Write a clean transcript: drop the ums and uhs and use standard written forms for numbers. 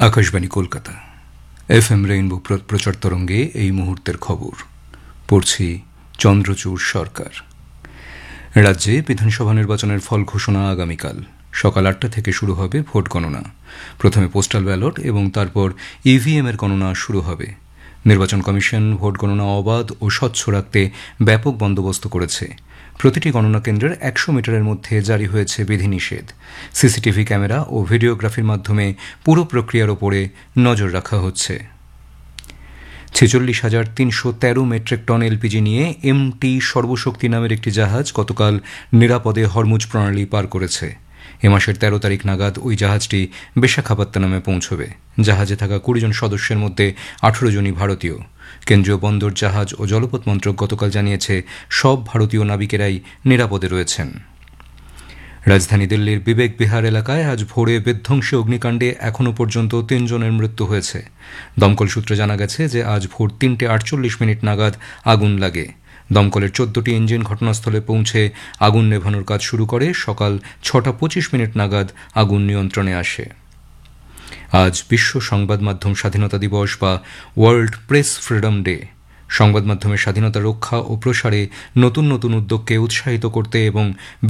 Akashvani Kolkata FM rainbow প্রচার তরঙ্গে এই মুহূর্তের খবর পড়ছি চন্দ্রচূড় সরকার। রাজ্যে বিধানসভা নির্বাচনের ফল ঘোষণা আগামীকাল সকাল ৮টা থেকে শুরু হবে ভোট গণনা। প্রথমে পোস্টাল ব্যালট এবং তারপর ইভিএম এর গণনা শুরু হবে। নির্বাচন কমিশন ভোট গণনা অবাধ ও স্বচ্ছ রাখতে ব্যাপক বন্দোবস্ত করেছে। প্রতিটি গণনা কেন্দ্রের ১০০ মিটারের মধ্যে জারি হয়েছে বিধিনিষেধ। সিসিটিভি ক্যামেরা ও ভিডিওগ্রাফির মাধ্যমে পুরো প্রক্রিয়ার ওপরে নজর রাখা হচ্ছে। ৪৬,৩১৩ মেট্রিক টন এলপিজি নিয়ে MT সর্বশক্তি নামের একটি জাহাজ গতকাল নিরাপদে হরমুজ প্রণালী পার করেছে। এ মাসের ১৩ তারিখ নাগাদ ওই জাহাজটি বিশাখাপত্তনমে পৌঁছবে। জাহাজে থাকা ২০ জন সদস্যের মধ্যে ১৮ জনই ভারতীয়। কেন্দ্রীয় বন্দর, জাহাজ ও জলপথ মন্ত্রক গতকাল জানিয়েছে সব ভারতীয় নাবিকেরাই নিরাপদে রয়েছেন। রাজধানী দিল্লির বিবেক বিহার এলাকায় আজ ভোরে বিধ্বংসী অগ্নিকাণ্ডে এখনও পর্যন্ত ৩ জনের মৃত্যু হয়েছে। দমকল সূত্রে জানা গেছে যে আজ ভোর ৩:৪৮ নাগাদ আগুন লাগে। দমকলের ১৪টি ইঞ্জিন ঘটনাস্থলে পৌঁছে আগুন নেভানোর কাজ শুরু করে। সকাল ৬:২৫ নাগাদ আগুন নিয়ন্ত্রণে আসে। আজ বিশ্ব সংবাদ মাধ্যম স্বাধীনতা দিবস বা ওয়ার্ল্ড প্রেস ফ্রিডম ডে। সংবাদ মাধ্যমের স্বাধীনতা রক্ষা ও প্রসারে নতুন নতুন উদ্যোগকে উৎসাহিত করতে এবং